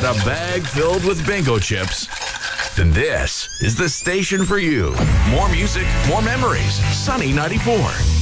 got a bag filled with bingo chips, then this is the station for you. More music, more memories. Sunny 94.